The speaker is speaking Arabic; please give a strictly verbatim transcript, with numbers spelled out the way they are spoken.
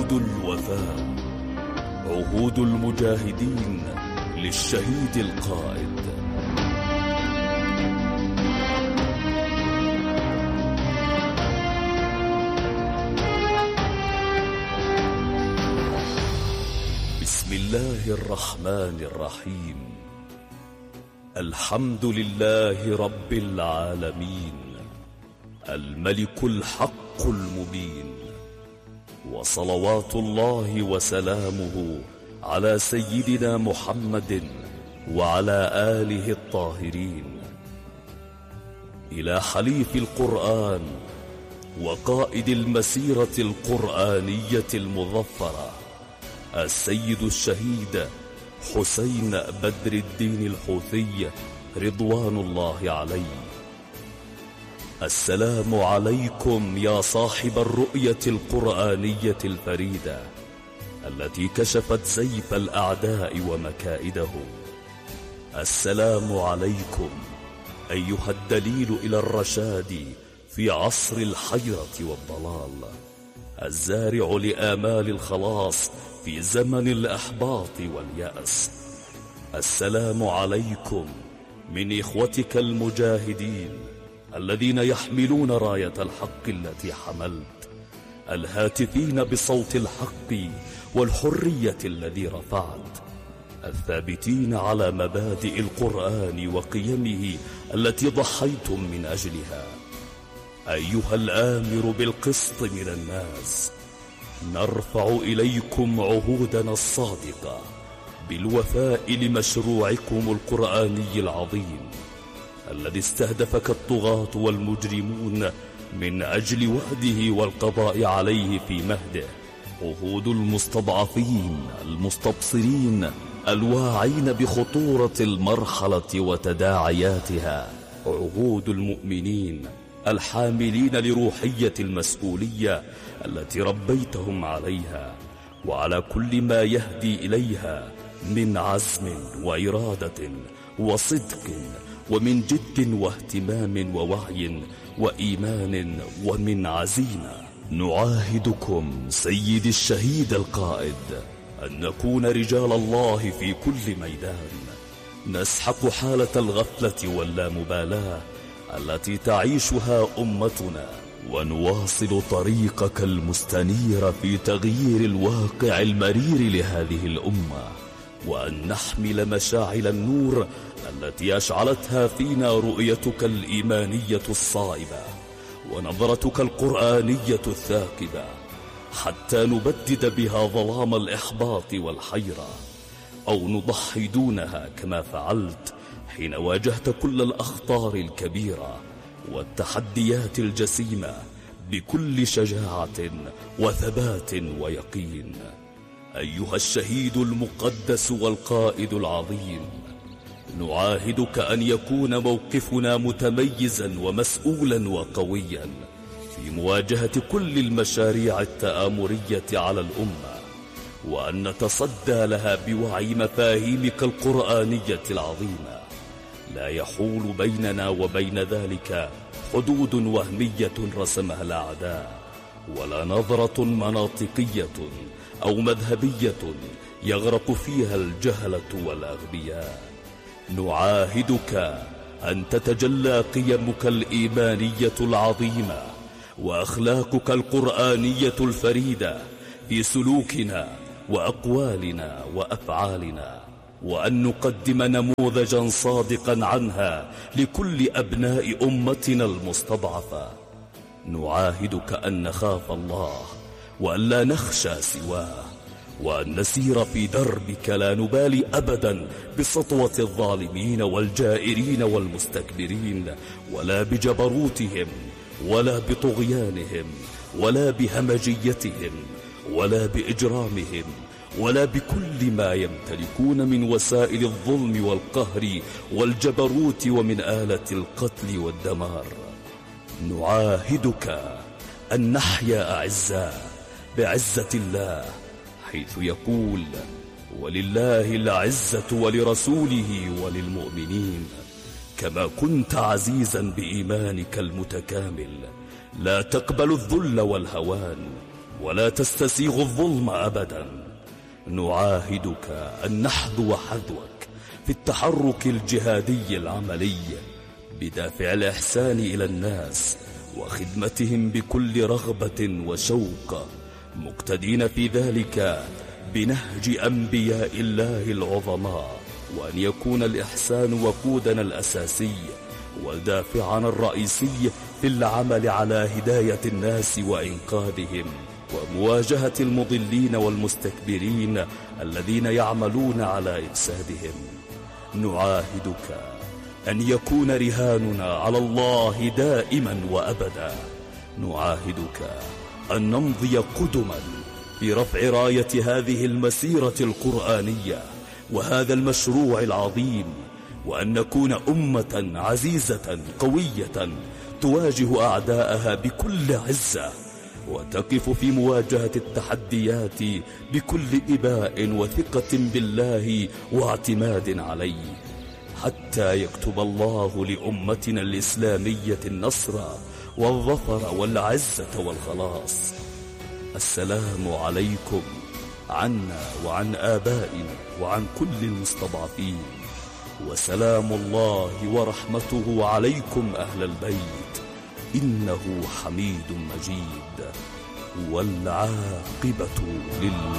عهود الوفاء، عهود المجاهدين للشهيد القائد. بسم الله الرحمن الرحيم. الحمد لله رب العالمين، الملك الحق المبين، وصلوات الله وسلامه على سيدنا محمد وعلى آله الطاهرين. إلى حليف القرآن وقائد المسيرة القرآنية المظفرة السيد الشهيد حسين بدر الدين الحوثي رضوان الله عليه. السلام عليكم يا صاحب الرؤية القرآنية الفريدة التي كشفت زيف الأعداء ومكائده. السلام عليكم أيها الدليل إلى الرشاد في عصر الحيرة والضلال، الزارع لآمال الخلاص في زمن الإحباط واليأس. السلام عليكم من إخوتك المجاهدين الذين يحملون راية الحق التي حملت، الهاتفين بصوت الحق والحرية الذي رفعت، الثابتين على مبادئ القرآن وقيمه التي ضحيتم من أجلها. أيها الآمر بالقسط من الناس، نرفع إليكم عهودنا الصادقة بالوفاء لمشروعكم القرآني العظيم الذي استهدفك الطغاة والمجرمون من أجل وعده والقضاء عليه في مهده. عهود المستضعفين المستبصرين الواعين بخطورة المرحلة وتداعياتها، عهود المؤمنين الحاملين لروحية المسؤولية التي ربيتهم عليها وعلى كل ما يهدي إليها من عزم وإرادة وصدق ومن جد واهتمام ووعي وإيمان ومن عزيمة. نعاهدكم سيد الشهيد القائد أن نكون رجال الله في كل ميدان، نسحق حالة الغفلة واللامبالاة التي تعيشها أمتنا، ونواصل طريقك المستنير في تغيير الواقع المرير لهذه الأمة، وأن نحمل مشاعل النور التي أشعلتها فينا رؤيتك الإيمانية الصائبة ونظرتك القرآنية الثاقبة، حتى نبدد بها ظلام الإحباط والحيرة، أو نضحي دونها كما فعلت حين واجهت كل الأخطار الكبيرة والتحديات الجسيمة بكل شجاعة وثبات ويقين. أيها الشهيد المقدس والقائد العظيم، نعاهدك أن يكون موقفنا متميزا ومسؤولا وقويا في مواجهة كل المشاريع التآمرية على الأمة، وأن نتصدى لها بوعي مفاهيمك القرآنية العظيمة. لا يحول بيننا وبين ذلك حدود وهمية رسمها الأعداء، ولا نظرة مناطقية أو مذهبية يغرق فيها الجهلة والأغبياء. نعاهدك أن تتجلى قيمك الإيمانية العظيمة وأخلاقك القرآنية الفريدة في سلوكنا وأقوالنا وأفعالنا، وأن نقدم نموذجا صادقا عنها لكل أبناء أمتنا المستضعفة. نعاهدك أن نخاف الله وأن لا نخشى سواه، وأن نسير في دربك لا نبالي أبدا بسطوة الظالمين والجائرين والمستكبرين، ولا بجبروتهم ولا بطغيانهم ولا بهمجيتهم ولا بإجرامهم ولا بكل ما يمتلكون من وسائل الظلم والقهر والجبروت ومن آلة القتل والدمار. نعاهدك أن نحيا أعزاء بعزة الله، حيث يقول: ولله العزة ولرسوله وللمؤمنين. كما كنت عزيزا بإيمانك المتكامل لا تقبل الذل والهوان، ولا تستسيغ الظلم أبدا. نعاهدك أن نحذو حذوك في التحرك الجهادي العملي بدافع الإحسان إلى الناس وخدمتهم بكل رغبة وشوق، مقتدين في ذلك بنهج أنبياء الله العظماء، وأن يكون الإحسان وقودنا الأساسي ودافعنا الرئيسي في العمل على هداية الناس وإنقاذهم ومواجهة المضلين والمستكبرين الذين يعملون على إفسادهم. نعاهدك أن يكون رهاننا على الله دائما وأبدا. نعاهدك أن نمضي قدما في رفع راية هذه المسيرة القرآنية وهذا المشروع العظيم، وأن نكون أمة عزيزة قوية تواجه أعداءها بكل عزة وتقف في مواجهة التحديات بكل إباء وثقة بالله واعتماد عليه، حتى يكتب الله لأمتنا الإسلامية النصر والظفر والعزة والخلاص. السلام عليكم عنا وعن آبائنا وعن كل المستضعفين، وسلام الله ورحمته عليكم أهل البيت، إنه حميد مجيد، والعاقبة لله.